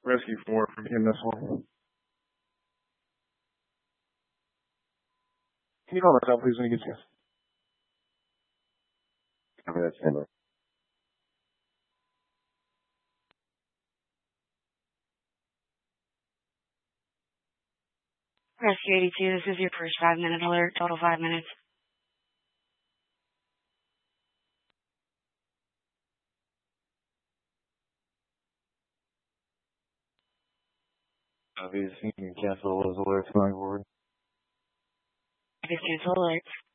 Rescue 4 from EMS Hall. Can you call myself, please, when you get a chance? Copy that, stand by. Rescue 82, this is your first 5-minute alert, total 5 minutes. Obviously, you can cancel those alerts going forward. If it's cancel alerts.